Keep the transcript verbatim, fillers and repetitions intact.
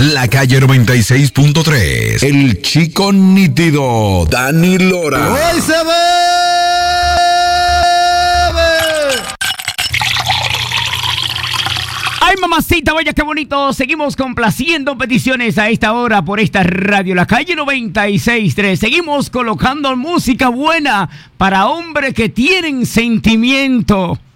La Calle noventa y seis punto tres. El chico nítido, Dani Lora. ¡Hoy se bebe! ¡Ay, mamacita, vaya qué bonito! Seguimos complaciendo peticiones a esta hora por esta radio, La Calle noventa y seis punto tres. Seguimos colocando música buena para hombres que tienen sentimiento.